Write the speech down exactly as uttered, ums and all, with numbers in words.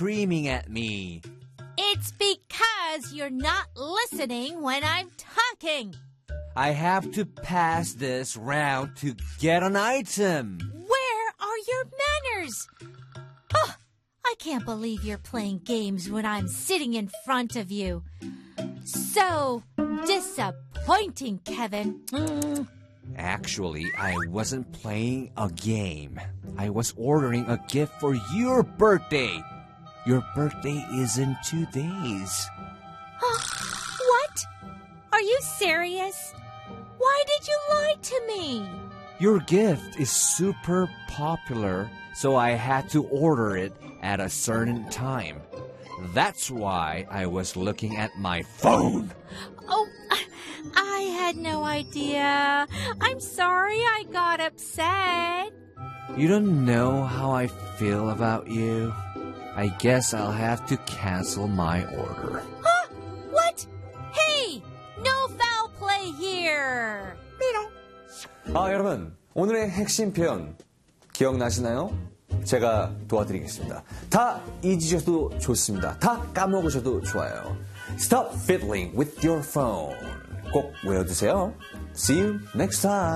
screaming at me? It's because you're not listening when I'm talking. I have to pass this round to get an item. Where are your manners? Oh, I can't believe you're playing games when I'm sitting in front of you. So disappointing, Kevin. Mm. Actually, I wasn't playing a game. I was ordering a gift for your birthday. Your birthday is in two days. What? Are you serious? Why did you lie to me? Your gift is super popular, so I had to order it at a certain time. That's why I was looking at my phone. Oh, I had no idea. I'm sorry I got upset. You don't know how I feel about you. I guess I'll have to cancel my order. Huh? What? Hey, no foul play here. 아, 여러분, 오늘의 핵심 표현 기억나시나요? 제가 도와드리겠습니다. 다 잊으셔도 좋습니다. 다 까먹으셔도 좋아요. Stop fiddling with your phone. 꼭 외워두세요. See you next time.